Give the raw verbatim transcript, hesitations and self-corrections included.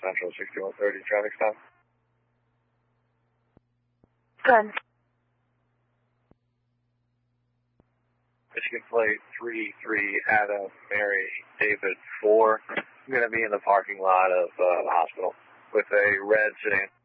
Central sixty-one thirty traffic stop. Good. Michigan plate three three Adam Mary David four. I'm going to be in the parking lot of uh, the hospital with a red sedan.